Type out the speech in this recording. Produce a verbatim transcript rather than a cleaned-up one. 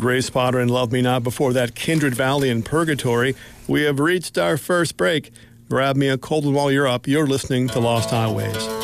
Grace Potter and Love Me Not. Before that, Kindred Valley and Purgatory. We have reached our first break. Grab me a cold one while you're up. You're listening to Lost Highways.